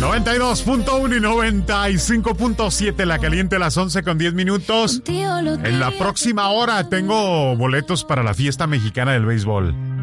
92.1 y 95.7, La Caliente, las 11:10. En la próxima hora tengo boletos para la fiesta mexicana del béisbol.